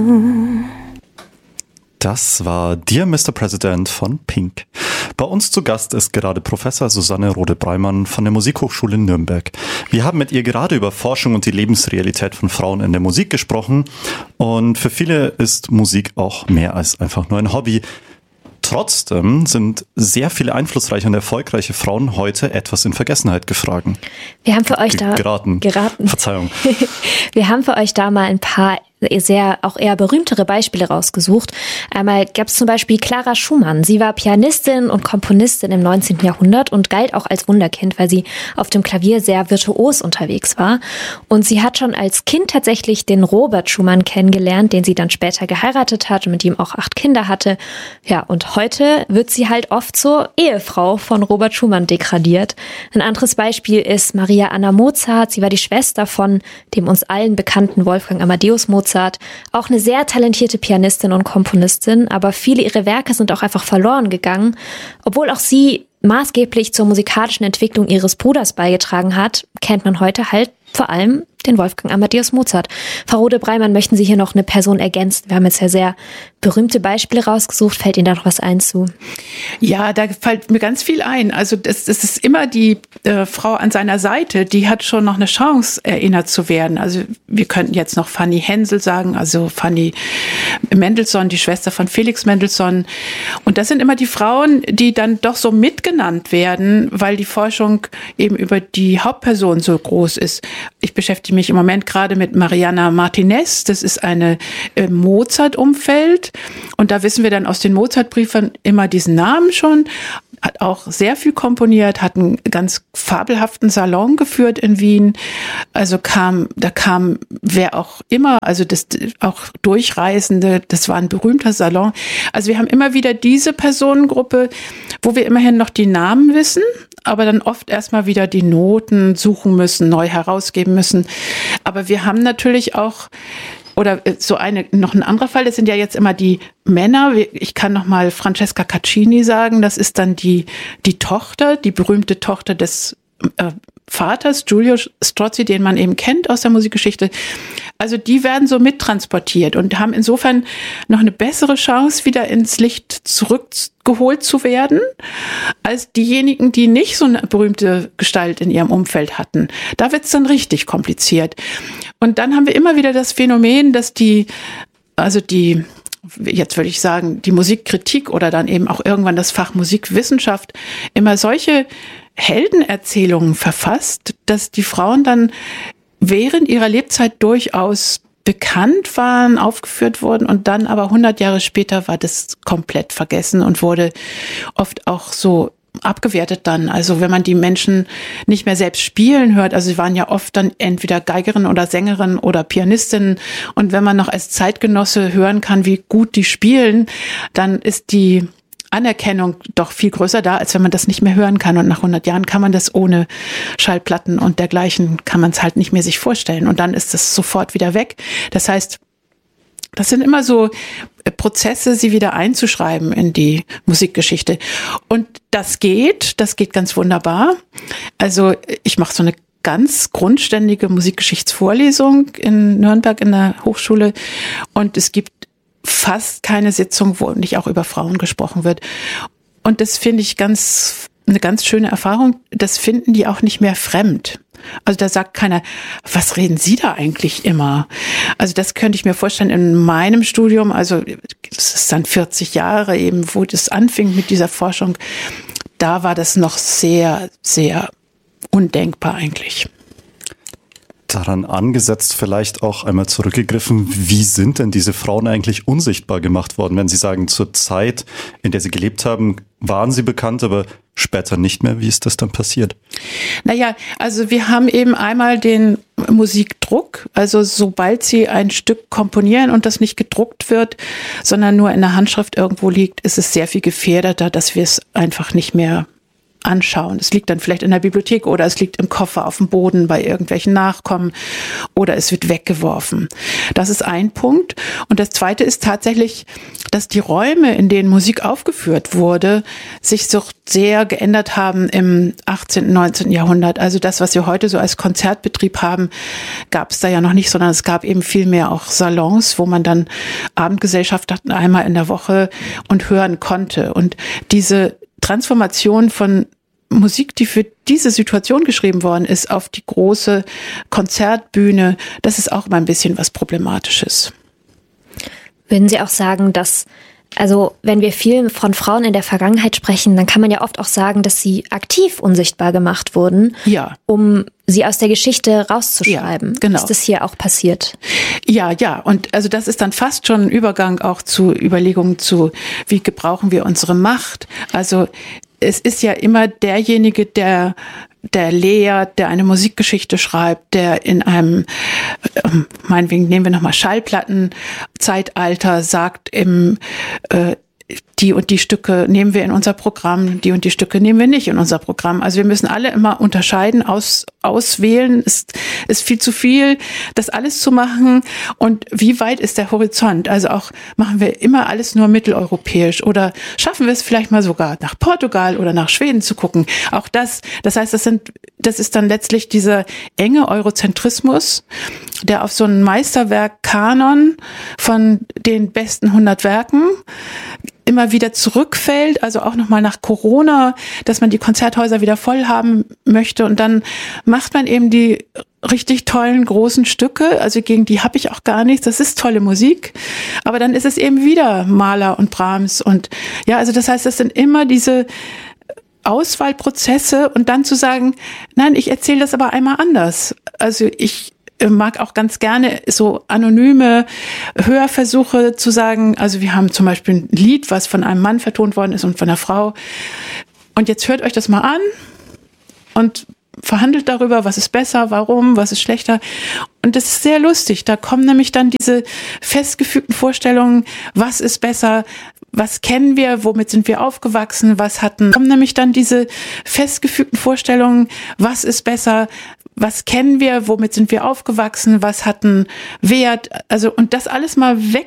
Das war Dear Mr. President von Pink. Bei uns zu Gast ist gerade Professor Susanne Rode-Breimann von der Musikhochschule Nürnberg. Wir haben mit ihr gerade über Forschung und die Lebensrealität von Frauen in der Musik gesprochen. Und für viele ist Musik auch mehr als einfach nur ein Hobby. Trotzdem sind sehr viele einflussreiche und erfolgreiche Frauen heute etwas in Vergessenheit geraten. Wir haben für euch geraten. Verzeihung. Wir haben für euch da mal ein paar auch eher berühmtere Beispiele rausgesucht. Einmal gab es zum Beispiel Clara Schumann. Sie war Pianistin und Komponistin im 19. Jahrhundert und galt auch als Wunderkind, weil sie auf dem Klavier sehr virtuos unterwegs war. Und sie hat schon als Kind tatsächlich den Robert Schumann kennengelernt, den sie dann später geheiratet hat und mit ihm auch 8 Kinder hatte. Ja, und heute wird sie halt oft zur Ehefrau von Robert Schumann degradiert. Ein anderes Beispiel ist Maria Anna Mozart. Sie war die Schwester von dem uns allen bekannten Wolfgang Amadeus Mozart. Auch eine sehr talentierte Pianistin und Komponistin, aber viele ihrer Werke sind auch einfach verloren gegangen, obwohl auch sie maßgeblich zur musikalischen Entwicklung ihres Bruders beigetragen hat, kennt man heute halt vor allem den Wolfgang Amadeus Mozart. Frau Rode-Breimann, möchten Sie hier noch eine Person ergänzen? Wir haben jetzt ja sehr berühmte Beispiele rausgesucht. Fällt Ihnen da noch was ein zu? Ja, da fällt mir ganz viel ein. Also das ist immer die Frau an seiner Seite, die hat schon noch eine Chance, erinnert zu werden. Also wir könnten jetzt noch Fanny Hensel sagen, also Fanny Mendelssohn, die Schwester von Felix Mendelssohn. Und das sind immer die Frauen, die dann doch so mitgenannt werden, weil die Forschung eben über die Hauptperson so groß ist. Ich beschäftige mich im Moment gerade mit Mariana Martinez. Das ist eine Mozart-Umfeld. Und da wissen wir dann aus den Mozart-Briefen immer diesen Namen schon. Hat auch sehr viel komponiert, hat einen ganz fabelhaften Salon geführt in Wien. Also da kam wer auch immer, also das auch Durchreisende, das war ein berühmter Salon. Also wir haben immer wieder diese Personengruppe, wo wir immerhin noch die Namen wissen, aber dann oft erstmal wieder die Noten suchen müssen, neu herausgeben müssen. Aber wir haben natürlich auch oder noch ein anderer Fall, das sind ja jetzt immer die Männer. Ich kann noch mal Francesca Caccini sagen, das ist dann die Tochter, die berühmte Tochter des Vaters, Giulio Strozzi, den man eben kennt aus der Musikgeschichte. Also die werden so mittransportiert und haben insofern noch eine bessere Chance, wieder ins Licht zurückgeholt zu werden, als diejenigen, die nicht so eine berühmte Gestalt in ihrem Umfeld hatten. Da wird's dann richtig kompliziert. Und dann haben wir immer wieder das Phänomen, dass jetzt würde ich sagen, die Musikkritik oder dann eben auch irgendwann das Fach Musikwissenschaft immer solche Heldenerzählungen verfasst, dass die Frauen dann während ihrer Lebzeit durchaus bekannt waren, aufgeführt wurden und dann aber 100 Jahre später war das komplett vergessen und wurde oft auch so abgewertet dann. Also wenn man die Menschen nicht mehr selbst spielen hört, also sie waren ja oft dann entweder Geigerin oder Sängerin oder Pianistin und wenn man noch als Zeitgenosse hören kann, wie gut die spielen, dann ist die Anerkennung doch viel größer da, als wenn man das nicht mehr hören kann. Und nach 100 Jahren kann man das ohne Schallplatten und dergleichen, kann man es halt nicht mehr sich vorstellen. Und dann ist das sofort wieder weg. Das heißt, das sind immer so Prozesse, sie wieder einzuschreiben in die Musikgeschichte. Und das geht ganz wunderbar. Also ich mache so eine ganz grundständige Musikgeschichtsvorlesung in Nürnberg in der Hochschule. Und es gibt fast keine Sitzung, wo nicht auch über Frauen gesprochen wird. Und das finde ich eine ganz schöne Erfahrung. Das finden die auch nicht mehr fremd. Also da sagt keiner, was reden Sie da eigentlich immer? Also das könnte ich mir vorstellen in meinem Studium, also das ist dann 40 Jahre eben, wo das anfing mit dieser Forschung, da war das noch sehr, sehr undenkbar eigentlich. Daran angesetzt vielleicht auch einmal zurückgegriffen, wie sind denn diese Frauen eigentlich unsichtbar gemacht worden, wenn Sie sagen, zur Zeit, in der sie gelebt haben, waren sie bekannt, aber später nicht mehr. Wie ist das dann passiert? Naja, also wir haben eben einmal den Musikdruck, also sobald Sie ein Stück komponieren und das nicht gedruckt wird, sondern nur in der Handschrift irgendwo liegt, ist es sehr viel gefährdeter, dass wir es einfach nicht mehr anschauen. Es liegt dann vielleicht in der Bibliothek oder es liegt im Koffer auf dem Boden bei irgendwelchen Nachkommen oder es wird weggeworfen. Das ist ein Punkt. Und das Zweite ist tatsächlich, dass die Räume, in denen Musik aufgeführt wurde, sich so sehr geändert haben im 18., 19. Jahrhundert. Also das, was wir heute so als Konzertbetrieb haben, gab es da ja noch nicht, sondern es gab eben viel mehr auch Salons, wo man dann Abendgesellschaft hatten, einmal in der Woche und hören konnte. Und diese Transformation von Musik, die für diese Situation geschrieben worden ist, auf die große Konzertbühne, das ist auch mal ein bisschen was Problematisches. Würden Sie auch sagen, dass, also wenn wir viel von Frauen in der Vergangenheit sprechen, dann kann man ja oft auch sagen, dass sie aktiv unsichtbar gemacht wurden, um sie aus der Geschichte rauszuschreiben. Ja, genau. Ist das hier auch passiert? Ja. Und also das ist dann fast schon ein Übergang auch zu Überlegungen zu, wie gebrauchen wir unsere Macht? Also es ist ja immer derjenige, der lehrt, der eine Musikgeschichte schreibt, der in einem, meinetwegen nehmen wir nochmal Schallplattenzeitalter, sagt die und die Stücke nehmen wir in unser Programm, die und die Stücke nehmen wir nicht in unser Programm. Also wir müssen alle immer unterscheiden, auswählen. Es ist viel zu viel, das alles zu machen. Und wie weit ist der Horizont? Also auch machen wir immer alles nur mitteleuropäisch oder schaffen wir es vielleicht mal sogar nach Portugal oder nach Schweden zu gucken? Auch das heißt, das ist dann letztlich dieser enge Eurozentrismus, der auf so einen Meisterwerk-Kanon von den besten 100 Werken immer wieder zurückfällt, also auch nochmal nach Corona, dass man die Konzerthäuser wieder voll haben möchte und dann macht man eben die richtig tollen großen Stücke, also gegen die habe ich auch gar nichts, das ist tolle Musik, aber dann ist es eben wieder Mahler und Brahms und ja, also das heißt, das sind immer diese Auswahlprozesse und dann zu sagen, nein, ich erzähle das aber einmal anders. Also ich mag auch ganz gerne so anonyme Hörversuche zu sagen, also wir haben zum Beispiel ein Lied, was von einem Mann vertont worden ist und von einer Frau. Und jetzt hört euch das mal an und verhandelt darüber, was ist besser, warum, was ist schlechter. Und das ist sehr lustig. Da kommen nämlich dann diese festgefügten Vorstellungen, was ist besser, was kennen wir, womit sind wir aufgewachsen, kommen nämlich dann diese festgefügten Vorstellungen, was ist besser, was kennen wir, womit sind wir aufgewachsen, was hat einen Wert, also und das alles mal weg